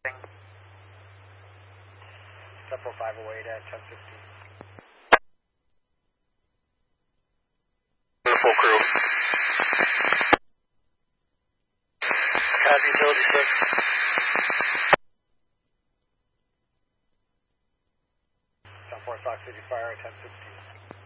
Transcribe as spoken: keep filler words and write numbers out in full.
Tempo five oh eight at ten fifteen. Full crew. Copy, utility six. ten four Fox City Fire at ten sixteen.